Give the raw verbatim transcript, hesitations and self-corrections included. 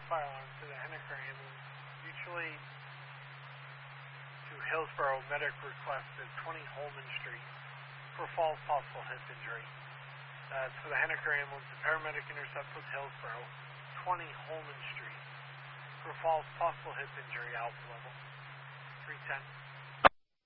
fire alarm to the Henniker ambulance, mutually to Hillsborough. Medic requested twenty Holman Street for false possible hip injury. That's for the Henniker ambulance. The paramedic intercept with Hillsborough, twenty Holman Street for false possible hip injury, alpha level three ten.